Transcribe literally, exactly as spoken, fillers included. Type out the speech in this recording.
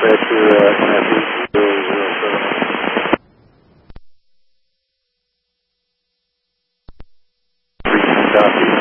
pressure uh, N F E zero zero seven. Copy.